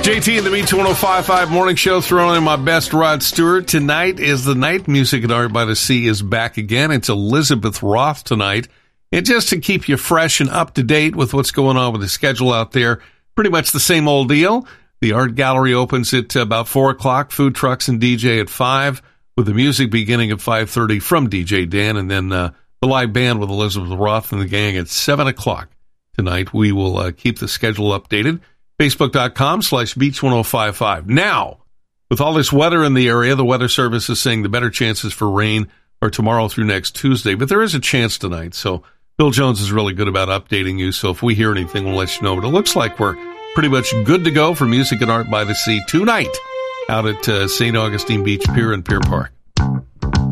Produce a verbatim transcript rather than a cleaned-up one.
J T and the Beach one oh five point five Morning Show, throwing in my best Rod Stewart. Tonight is the night. Music and Art by the Sea is back again. It's Elizabeth Roth tonight. And just to keep you fresh and up to date with what's going on with the schedule out there, pretty much the same old deal. The art gallery opens at about four o'clock, food trucks and D J at five, with the music beginning at five thirty from D J Dan, and then uh, the live band with Elizabeth Roth and the gang at seven o'clock tonight. We will uh, keep the schedule updated. Facebook.com slash Beach 1055. Now, with all this weather in the area, the Weather Service is saying the better chances for rain are tomorrow through next Tuesday, but there is a chance tonight. So Bill Jones is really good about updating you. So if we hear anything, we'll let you know. But it looks like we're pretty much good to go for Music and Art by the Sea tonight out at uh, Saint Augustine Beach Pier and Pier Park.